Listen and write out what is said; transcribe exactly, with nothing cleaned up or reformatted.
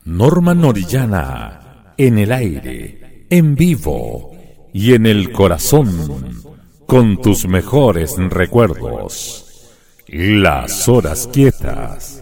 Norma Norillana, en el aire, en vivo y en el corazón, con tus mejores recuerdos. Las horas quietas.